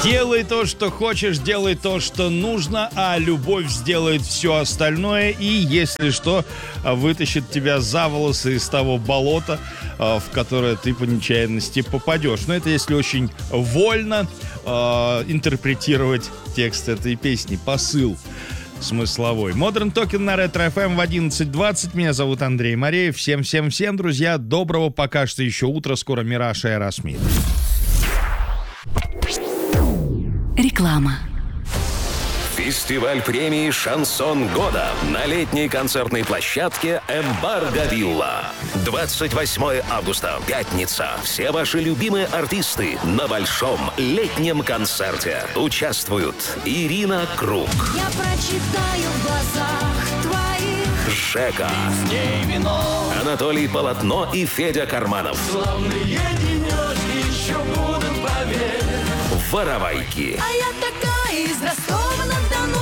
Делай то, что хочешь, делай то, что нужно, а любовь сделает все остальное и, если что, вытащит тебя за волосы из того болота, в которое ты по нечаянности попадешь. Но это если очень вольно интерпретировать текст этой песни, посыл смысловой. Modern Talking на Ретро FM в 11:20. Меня зовут Андрей Мареев. Всем, друзья, доброго пока что еще утра. Скоро Мираж и Аэросмит. Реклама. Фестиваль премии «Шансон года» на летней концертной площадке «Эмбарго Вилла». 28 августа, пятница. Все ваши любимые артисты на большом летнем концерте. Участвуют Ирина Круг. Я прочитаю в глазах твоих. Жека. С ней вино. Анатолий Полотно и Федя Карманов. Славные денечки еще будут, поверь. Воровайки. А я такая из Ростова-на-Дону.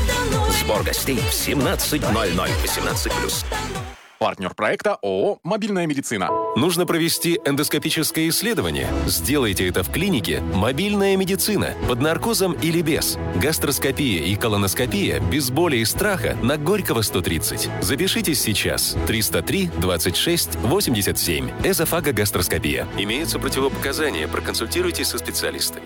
Сбор гостей в 17:00, 18+. Партнер проекта ООО «Мобильная медицина». Нужно провести эндоскопическое исследование? Сделайте это в клинике «Мобильная медицина» под наркозом или без. Гастроскопия и колоноскопия без боли и страха на Горького 130. Запишитесь сейчас. 303 26 87. Эзофагогастроскопия. Имеются противопоказания. Проконсультируйтесь со специалистами.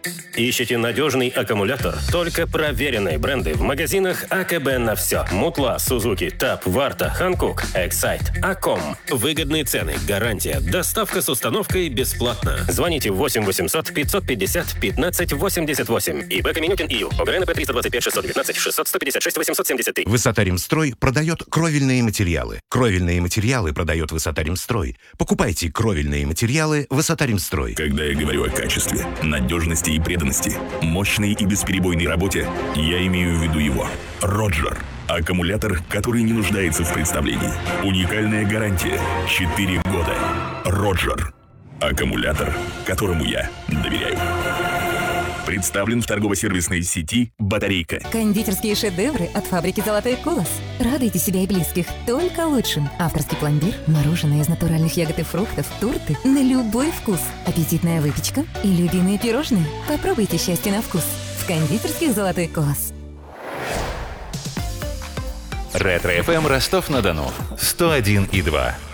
Ищите надежный аккумулятор? Только проверенные бренды в магазинах АКБ на все. Мутла, Сузуки, ТАП, Варта, Ханкук, Эксайт, Аком. Выгодные цены, гарантия, доставка с установкой бесплатно. Звоните 8 800 550 15 88. ИП Каменюкин ИЮ. ОГРНП 325 619 600 156 873. Высота-Ремстрой продает кровельные материалы. Кровельные материалы продает Высота-Ремстрой. Покупайте кровельные материалы Высота-Ремстрой. Когда я говорю о качестве, надежности и преданности, мощной и бесперебойной работе, я имею в виду его. Роджер. Аккумулятор, который не нуждается в представлении. Уникальная гарантия. 4 года. Роджер. Аккумулятор, которому я доверяю. Представлен в торгово-сервисной сети «Батарейка». Кондитерские шедевры от фабрики «Золотой колос». Радуйте себя и близких только лучшим. Авторский пломбир, мороженое из натуральных ягод и фруктов, торты на любой вкус, аппетитная выпечка и любимые пирожные. Попробуйте счастье на вкус в кондитерских «Золотой колос». Ретро-ФМ Ростов-на-Дону 101,2.